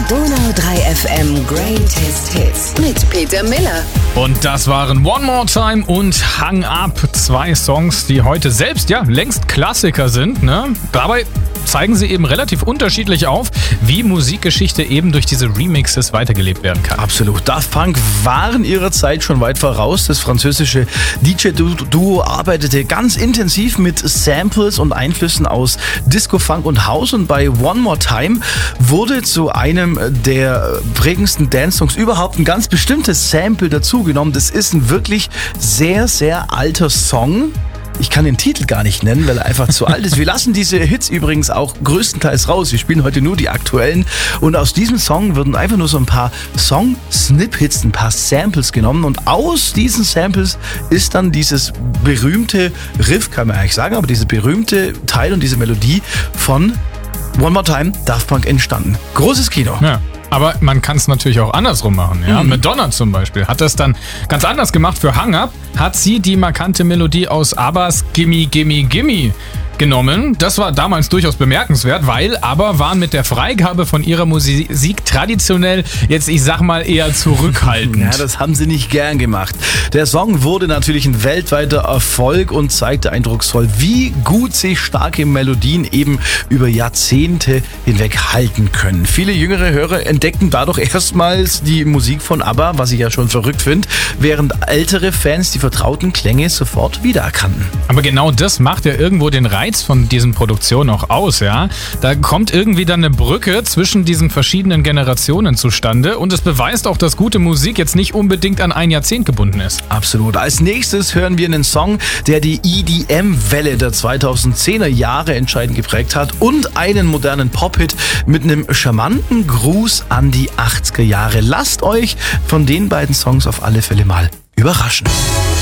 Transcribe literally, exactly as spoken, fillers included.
Donau drei F M Greatest Hits mit Peter Miller. Und das waren One More Time und Hang Up, zwei Songs, die heute selbst ja längst Klassiker sind, ne? Dabei zeigen sie eben relativ unterschiedlich auf, wie Musikgeschichte eben durch diese Remixes weitergelebt werden kann. Absolut. Daft Punk waren ihrer Zeit schon weit voraus. Das französische D J-Duo arbeitete ganz intensiv mit Samples und Einflüssen aus Disco, Funk und House. Und bei One More Time wurde zu einem der prägendsten Dance-Songs überhaupt ein ganz bestimmtes Sample dazugenommen. Das ist ein wirklich sehr, sehr alter Song. Ich kann den Titel gar nicht nennen, weil er einfach zu alt ist. Wir lassen diese Hits übrigens auch größtenteils raus. Wir spielen heute nur die aktuellen. Und aus diesem Song wurden einfach nur so ein paar Song-Snippets, ein paar Samples genommen. Und aus diesen Samples ist dann dieses berühmte Riff, kann man eigentlich sagen, aber dieser berühmte Teil und diese Melodie von One More Time, Daft Punk entstanden. Großes Kino. Ja. Aber man kann es natürlich auch andersrum machen. Ja? Mhm. Madonna zum Beispiel hat das dann ganz anders gemacht. Für Hang Up hat sie die markante Melodie aus ABBAs Gimme, Gimme, Gimme genommen. Das war damals durchaus bemerkenswert, weil ABBA waren mit der Freigabe von ihrer Musik traditionell jetzt, ich sag mal, eher zurückhaltend. Ja, das haben sie nicht gern gemacht. Der Song wurde natürlich ein weltweiter Erfolg und zeigte eindrucksvoll, wie gut sich starke Melodien eben über Jahrzehnte hinweg halten können. Viele jüngere Hörer entdeckten dadurch erstmals die Musik von ABBA, was ich ja schon verrückt finde, während ältere Fans die vertrauten Klänge sofort wiedererkannten. Aber genau das macht ja irgendwo den Reiz von diesen Produktionen auch aus, ja. Da kommt irgendwie dann eine Brücke zwischen diesen verschiedenen Generationen zustande und es beweist auch, dass gute Musik jetzt nicht unbedingt an ein Jahrzehnt gebunden ist. Absolut. Als nächstes hören wir einen Song, der die E D M-Welle der zweitausendzehner Jahre entscheidend geprägt hat und einen modernen Pop-Hit mit einem charmanten Gruß an die achtziger Jahre. Lasst euch von den beiden Songs auf alle Fälle mal überraschen.